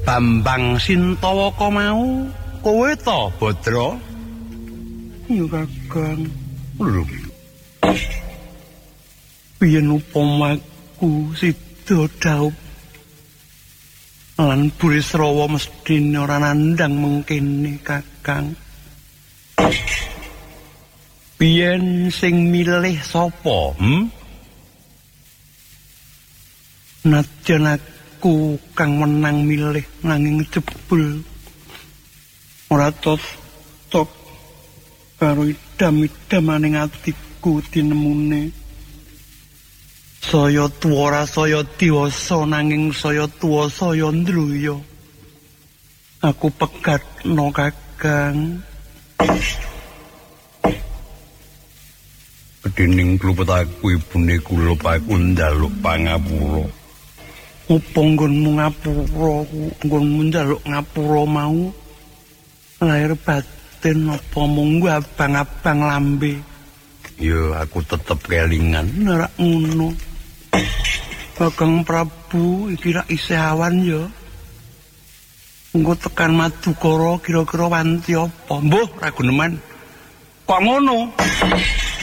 Bambang Sintawaka mau kowe to, Badra? Ya Kakang. Lho. Biyen upamaku sida dhaup lan Burisrawa mestine ora nandhang mengkene, Kakang. Biyen sing milih sapa? Najan aku kang menang milih nanging jebul ora tok karo idam-idam maning atiku tinemune. Saya tuwa ora saya diwasa nanging saya tuwa saya ndruya. Aku pegatno, Kakang. Dening klupet aku ibune kula aku njaluk pangapura. Apa nggonmu ngapura, nggonmu njaluk ngapura mau lahir batin apa mung abang-abang lambe? Ya aku tetep kelingan. Ora ngono. Kakang Prabu iki rak isih awan ya. Engko tekan Madukara kira-kira wanti apa? Mbuh ra guneman. Kok ngono?